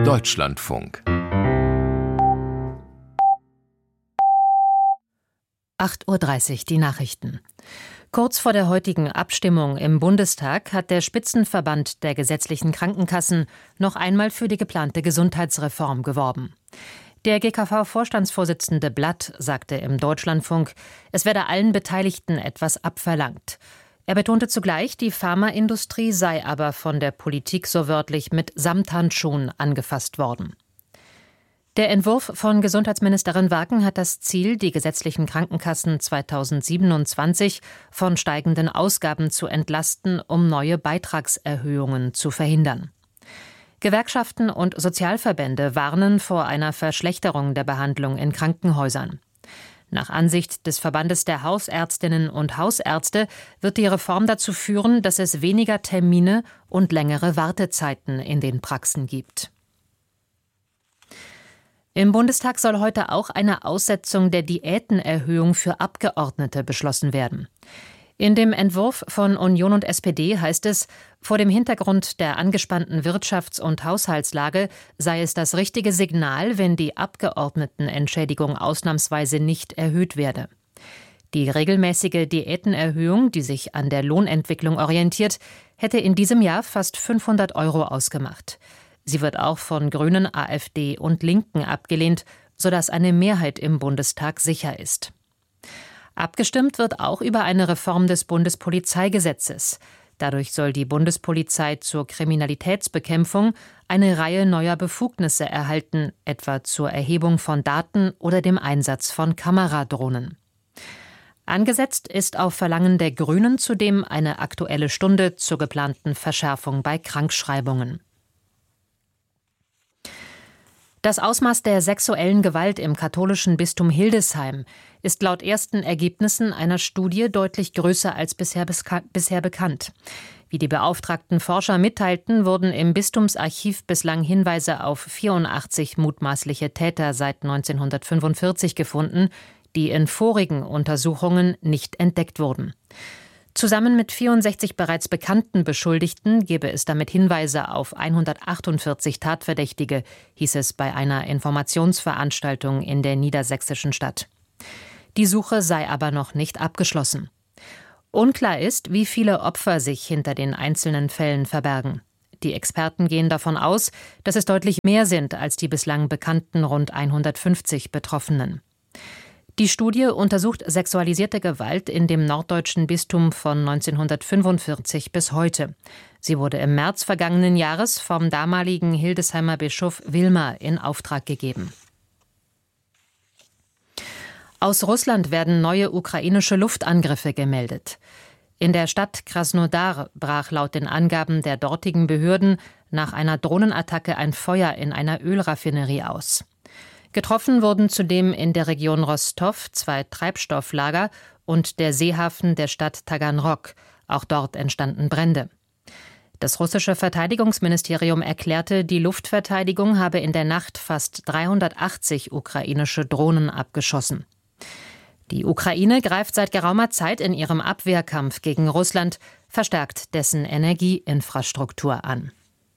Deutschlandfunk 8:30 Uhr, die Nachrichten. Kurz vor der heutigen Abstimmung im Bundestag hat der Spitzenverband der gesetzlichen Krankenkassen noch einmal für die geplante Gesundheitsreform geworben. Der GKV-Vorstandsvorsitzende Blatt sagte im Deutschlandfunk, es werde allen Beteiligten etwas abverlangt. Er betonte zugleich, die Pharmaindustrie sei aber von der Politik so wörtlich mit Samthandschuhen angefasst worden. Der Entwurf von Gesundheitsministerin Waken hat das Ziel, die gesetzlichen Krankenkassen 2027 von steigenden Ausgaben zu entlasten, um neue Beitragserhöhungen zu verhindern. Gewerkschaften und Sozialverbände warnen vor einer Verschlechterung der Behandlung in Krankenhäusern. Nach Ansicht des Verbandes der Hausärztinnen und Hausärzte wird die Reform dazu führen, dass es weniger Termine und längere Wartezeiten in den Praxen gibt. Im Bundestag soll heute auch eine Aussetzung der Diätenerhöhung für Abgeordnete beschlossen werden. In dem Entwurf von Union und SPD heißt es, vor dem Hintergrund der angespannten Wirtschafts- und Haushaltslage sei es das richtige Signal, wenn die Abgeordnetenentschädigung ausnahmsweise nicht erhöht werde. Die regelmäßige Diätenerhöhung, die sich an der Lohnentwicklung orientiert, hätte in diesem Jahr fast 500 € ausgemacht. Sie wird auch von Grünen, AfD und Linken abgelehnt, sodass eine Mehrheit im Bundestag sicher ist. Abgestimmt wird auch über eine Reform des Bundespolizeigesetzes. Dadurch soll die Bundespolizei zur Kriminalitätsbekämpfung eine Reihe neuer Befugnisse erhalten, etwa zur Erhebung von Daten oder dem Einsatz von Kameradrohnen. Angesetzt ist auf Verlangen der Grünen zudem eine Aktuelle Stunde zur geplanten Verschärfung bei Krankschreibungen. Das Ausmaß der sexuellen Gewalt im katholischen Bistum Hildesheim ist laut ersten Ergebnissen einer Studie deutlich größer als bisher bekannt. Wie die beauftragten Forscher mitteilten, wurden im Bistumsarchiv bislang Hinweise auf 84 mutmaßliche Täter seit 1945 gefunden, die in vorigen Untersuchungen nicht entdeckt wurden. Zusammen mit 64 bereits bekannten Beschuldigten gebe es damit Hinweise auf 148 Tatverdächtige, hieß es bei einer Informationsveranstaltung in der niedersächsischen Stadt. Die Suche sei aber noch nicht abgeschlossen. Unklar ist, wie viele Opfer sich hinter den einzelnen Fällen verbergen. Die Experten gehen davon aus, dass es deutlich mehr sind als die bislang bekannten rund 150 Betroffenen. Die Studie untersucht sexualisierte Gewalt in dem norddeutschen Bistum von 1945 bis heute. Sie wurde im März vergangenen Jahres vom damaligen Hildesheimer Bischof Wilmer in Auftrag gegeben. Aus Russland werden neue ukrainische Luftangriffe gemeldet. In der Stadt Krasnodar brach laut den Angaben der dortigen Behörden nach einer Drohnenattacke ein Feuer in einer Ölraffinerie aus. Getroffen wurden zudem in der Region Rostow 2 Treibstofflager und der Seehafen der Stadt Taganrog. Auch dort entstanden Brände. Das russische Verteidigungsministerium erklärte, die Luftverteidigung habe in der Nacht fast 380 ukrainische Drohnen abgeschossen. Die Ukraine greift seit geraumer Zeit in ihrem Abwehrkampf gegen Russland verstärkt dessen Energieinfrastruktur an.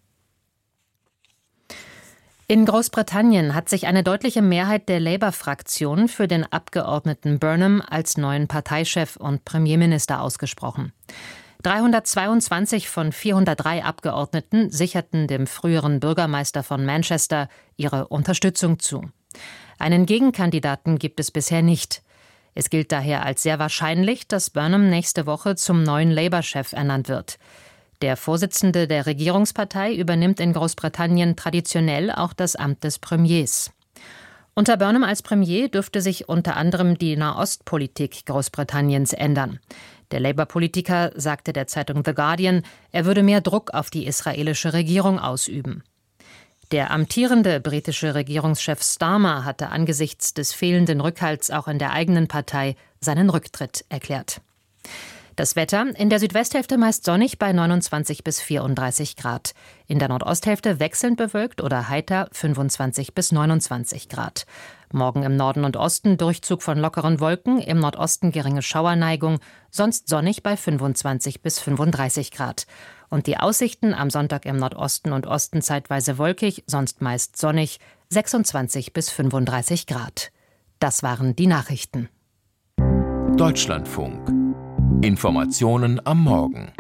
In Großbritannien hat sich eine deutliche Mehrheit der Labour-Fraktion für den Abgeordneten Burnham als neuen Parteichef und Premierminister ausgesprochen. 322 von 403 Abgeordneten sicherten dem früheren Bürgermeister von Manchester ihre Unterstützung zu. Einen Gegenkandidaten gibt es bisher nicht. Es gilt daher als sehr wahrscheinlich, dass Burnham nächste Woche zum neuen Labour-Chef ernannt wird. Der Vorsitzende der Regierungspartei übernimmt in Großbritannien traditionell auch das Amt des Premiers. Unter Burnham als Premier dürfte sich unter anderem die Nahostpolitik Großbritanniens ändern. Der Labour-Politiker sagte der Zeitung The Guardian, er würde mehr Druck auf die israelische Regierung ausüben. Der amtierende britische Regierungschef Starmer hatte angesichts des fehlenden Rückhalts auch in der eigenen Partei seinen Rücktritt erklärt. Das Wetter: in der Südwesthälfte meist sonnig bei 29 bis 34 Grad. In der Nordosthälfte wechselnd bewölkt oder heiter 25 bis 29 Grad. Morgen im Norden und Osten Durchzug von lockeren Wolken, im Nordosten geringe Schauerneigung, sonst sonnig bei 25 bis 35 Grad. Und die Aussichten: am Sonntag im Nordosten und Osten zeitweise wolkig, sonst meist sonnig, 26 bis 35 Grad. Das waren die Nachrichten. Deutschlandfunk. Informationen am Morgen.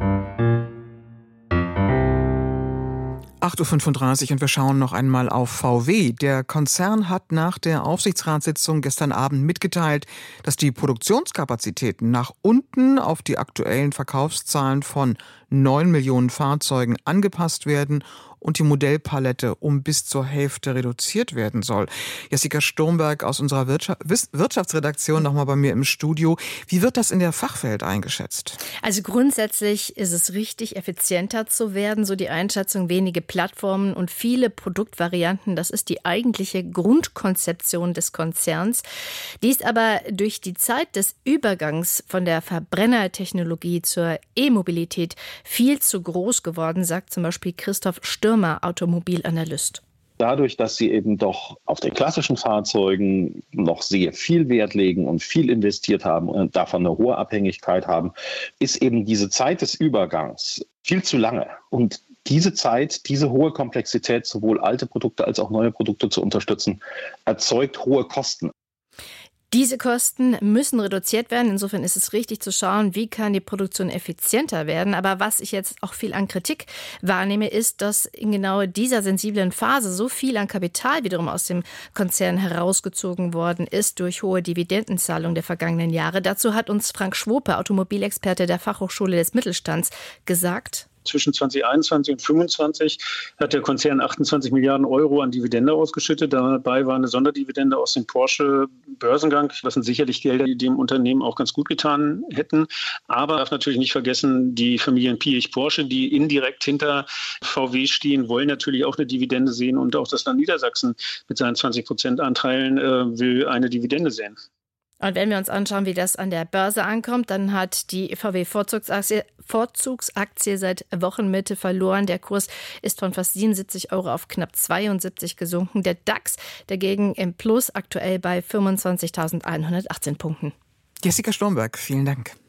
8.35 Uhr und wir schauen noch einmal auf VW. Der Konzern hat nach der Aufsichtsratssitzung gestern Abend mitgeteilt, dass die Produktionskapazitäten nach unten auf die aktuellen Verkaufszahlen von 9 Millionen Fahrzeugen angepasst werden und die Modellpalette um bis zur Hälfte reduziert werden soll. Jessica Sturmberg aus unserer Wirtschaftsredaktion nochmal bei mir im Studio. Wie wird das in der Fachwelt eingeschätzt? Also grundsätzlich ist es richtig, effizienter zu werden, so die Einschätzung. Wenige Plattformen und viele Produktvarianten, das ist die eigentliche Grundkonzeption des Konzerns. Die ist aber durch die Zeit des Übergangs von der Verbrennertechnologie zur E-Mobilität viel zu groß geworden, sagt zum Beispiel Christoph Stürmer, Automobilanalyst. Dadurch, dass sie eben doch auf den klassischen Fahrzeugen noch sehr viel Wert legen und viel investiert haben und davon eine hohe Abhängigkeit haben, ist eben diese Zeit des Übergangs viel zu lange. Und diese Zeit, diese hohe Komplexität, sowohl alte Produkte als auch neue Produkte zu unterstützen, erzeugt hohe Kosten. Diese Kosten müssen reduziert werden. Insofern ist es richtig zu schauen, wie kann die Produktion effizienter werden. Aber was ich jetzt auch viel an Kritik wahrnehme, ist, dass in genau dieser sensiblen Phase so viel an Kapital wiederum aus dem Konzern herausgezogen worden ist durch hohe Dividendenzahlungen der vergangenen Jahre. Dazu hat uns Frank Schwope, Automobilexperte der Fachhochschule des Mittelstands, gesagt: Zwischen 2021 und 2025 hat der Konzern 28 Milliarden Euro an Dividende ausgeschüttet. Dabei war eine Sonderdividende aus dem Porsche-Börsengang. Das sind sicherlich Gelder, die dem Unternehmen auch ganz gut getan hätten. Aber man darf natürlich nicht vergessen, die Familien Piëch-Porsche, die indirekt hinter VW stehen, wollen natürlich auch eine Dividende sehen. Und auch das Land Niedersachsen mit seinen 20% Anteilen will eine Dividende sehen. Und wenn wir uns anschauen, wie das an der Börse ankommt, dann hat die VW-Vorzugsaktie seit Wochenmitte verloren. Der Kurs ist von fast 77 Euro auf knapp 72 gesunken. Der DAX dagegen im Plus, aktuell bei 25.118 Punkten. Jessica Sturmberg, vielen Dank.